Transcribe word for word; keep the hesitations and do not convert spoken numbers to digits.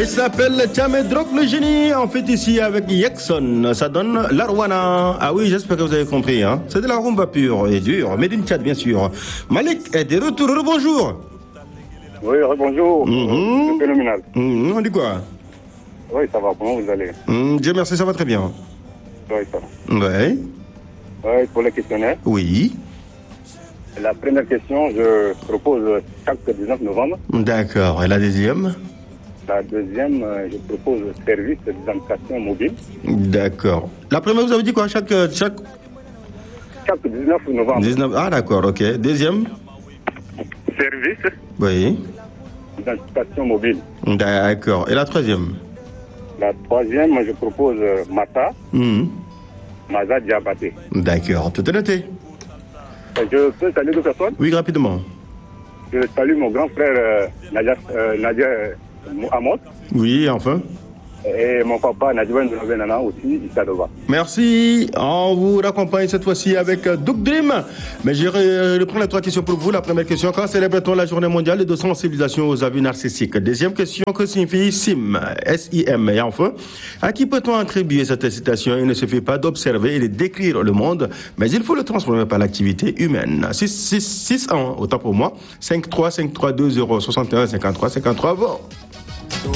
Il s'appelle Thiamé Drog le génie. En fait, ici avec Yexon, ça donne l'Arwana. Ah oui, j'espère que vous avez compris. Hein. C'est de la rumba pure et dure. Made in Tchad, bien sûr. Malik est de retour. Bonjour. Oui, bonjour. Mm-hmm. C'est phénoménal. Mm-hmm. On dit quoi? Oui, ça va. Comment vous allez? mm, Dieu merci, ça va très bien. Oui, ça va. Oui. Oui, pour les questionnaires. Oui. La première question, je propose chaque dix-neuf novembre. D'accord. Et la deuxième? La deuxième, je propose service d'identification mobile. D'accord. La première, vous avez dit quoi? Chaque... Chaque, chaque dix-neuf novembre. dix-neuf Ah, d'accord, ok. Deuxième? Service. Oui. D'identification mobile. D'accord. Et la troisième? La troisième, je propose Mata. Mmh. Maza Diabaté. D'accord. Tout est noté. Je peux saluer deux personnes? Oui, rapidement. Je salue mon grand frère euh, Nadia, euh, Nadia euh, Amos. Oui, enfin. Et mon papa Nadjouane Nana aussi, Isadova. Merci. On vous accompagne cette fois-ci avec Doug Dream. Mais je reprends les trois questions pour vous. La première question, quand célèbre-t-on la journée mondiale de sensibilisation aux abus narcissiques? Deuxième question, que signifie S I M? S I M. Et enfin, à qui peut-on attribuer cette citation? Il ne suffit pas d'observer et de décrire le monde, mais il faut le transformer par l'activité humaine. six six six un, autant pour moi. cinq trois cinq trois deux zéro soixante et un cinquante-trois cinquante-trois. Bon.